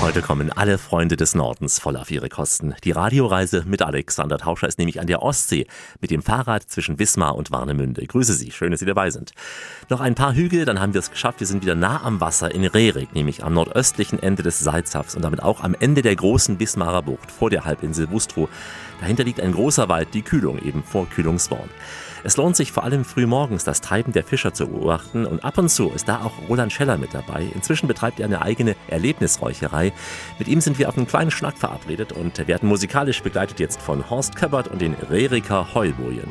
Heute kommen alle Freunde des Nordens voll auf ihre Kosten. Die Radioreise mit Alexander Tauscher ist nämlich an der Ostsee mit dem Fahrrad zwischen Wismar und Warnemünde. Grüße Sie, schön, dass Sie dabei sind. Noch ein paar Hügel, dann haben wir es geschafft. Wir sind wieder nah am Wasser in Rerik, nämlich am nordöstlichen Ende des Salzhafs und damit auch am Ende der großen Wismarer Bucht vor der Halbinsel Bustrow. Dahinter liegt ein großer Wald, die Kühlung, eben vor Kühlungsborn. Es lohnt sich vor allem frühmorgens das Treiben der Fischer zu beobachten und ab und zu ist da auch Roland Scheller mit dabei. Inzwischen betreibt er eine eigene Erlebnisräucherei. Mit ihm sind wir auf einen kleinen Schnack verabredet und werden musikalisch begleitet jetzt von Horst Köppert und den Reriker Heulbojen.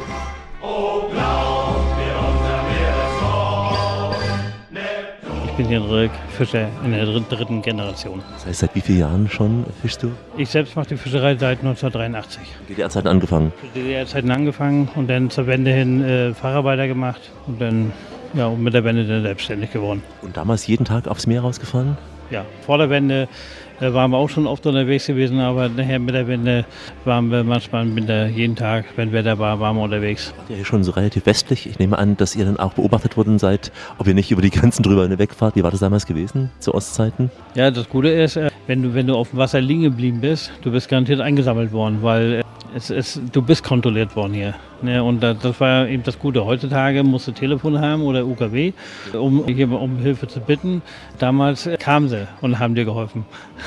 Ich bin hier in Rerik Fischer in der dritten Generation. Das heißt, seit wie vielen Jahren schon fischst du? Ich selbst mache die Fischerei seit 1983. DDR-Zeiten angefangen? DDR-Zeiten angefangen und dann zur Wende hin Facharbeiter gemacht und dann und mit der Wende dann selbstständig geworden. Und damals jeden Tag aufs Meer rausgefahren? Ja, vor der Wende waren wir auch schon oft unterwegs gewesen, aber nachher mit der Wende waren wir manchmal jeden Tag, wenn Wetter war, waren wir unterwegs. Wart ihr hier schon so relativ westlich? Ich nehme an, dass ihr dann auch beobachtet worden seid, ob ihr nicht über die Grenzen drüber wegfahrt. Wie war das damals gewesen, zu Ostzeiten? Ja, das Gute ist, wenn du auf dem Wasser liegen geblieben bist, du bist garantiert eingesammelt worden, weil du bist kontrolliert worden hier. Ne? Und das war eben das Gute. Heutzutage musst du Telefon haben oder UKW, um Hilfe zu bitten. Damals kamen sie und haben dir geholfen.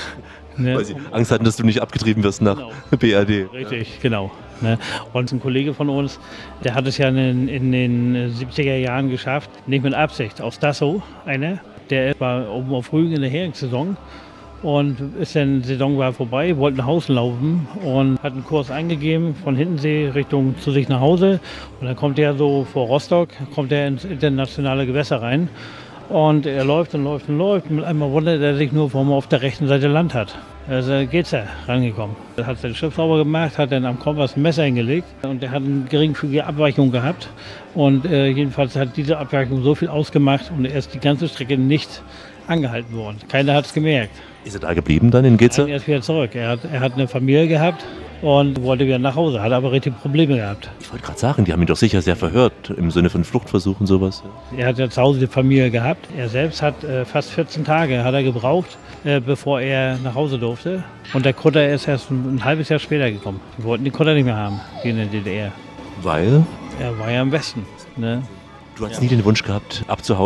Ne? Weil sie Angst hatten, dass du nicht abgetrieben wirst nach BRD. Richtig, genau. Ne? Und ein Kollege von uns, der hat es ja in den 70er Jahren geschafft, nicht mit Absicht, aus Dassow, der war oben auf Rügen in der Heringssaison. Und die Saison war vorbei, wollte nach Hause laufen und hat einen Kurs eingegeben von Hiddensee Richtung zu sich nach Hause. Und dann kommt er so vor Rostock, kommt er ins internationale Gewässer rein. Und er läuft und läuft und läuft. Mit einmal wundert er sich nur, warum er auf der rechten Seite Land hat. Also geht's ja rangekommen. Er hat sein Schiff sauber gemacht, hat dann am Kompass ein Messer hingelegt und er hat eine geringfügige Abweichung gehabt. Und jedenfalls hat diese Abweichung so viel ausgemacht und er ist die ganze Strecke nicht angehalten worden. Keiner hat es gemerkt. Ist er da geblieben dann in Getze? Nein, er ist wieder zurück. Er hat eine Familie gehabt und wollte wieder nach Hause, hat aber richtig Probleme gehabt. Ich wollte gerade sagen, die haben ihn doch sicher sehr verhört, im Sinne von Fluchtversuchen sowas. Er hat ja zu Hause die Familie gehabt. Er selbst hat fast 14 Tage hat er gebraucht, bevor er nach Hause durfte. Und der Kutter ist erst ein halbes Jahr später gekommen. Wir wollten den Kutter nicht mehr haben, wie in der DDR. Weil? Er war ja im Westen. Ne? Du hast nie den Wunsch gehabt, abzuhauen?